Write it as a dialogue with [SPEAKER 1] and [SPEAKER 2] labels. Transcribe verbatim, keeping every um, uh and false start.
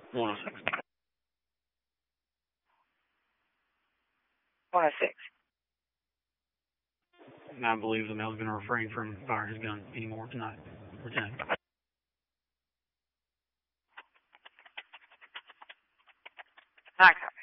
[SPEAKER 1] one oh six.
[SPEAKER 2] one oh six.
[SPEAKER 1] I believe the male's going to refrain from firing his gun anymore tonight. Return.
[SPEAKER 2] Okay.